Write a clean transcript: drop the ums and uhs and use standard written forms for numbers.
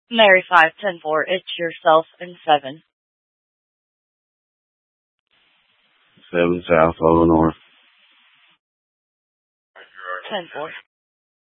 Mary 510-4, it's yourself and 7. 7 South, Illinois. 10-4.